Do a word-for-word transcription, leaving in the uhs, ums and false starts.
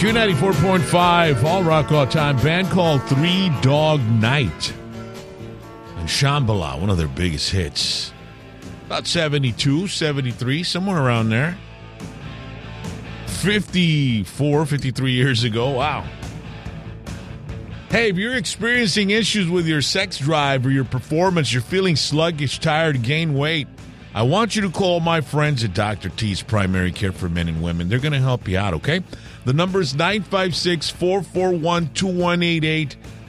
Q ninety-four point five, all rock, all time. Band called Three Dog Night. And Shambhala, one of their biggest hits. About seventy-two, seventy-three, somewhere around there. fifty-four, fifty-three years ago. Wow. Hey, if you're experiencing issues with your sex drive or your performance, you're feeling sluggish, tired, gain weight, I want you to call my friends at Doctor T's Primary Care for Men and Women. They're going to help you out, okay? The number is nine five six, four four one, two one eight eight.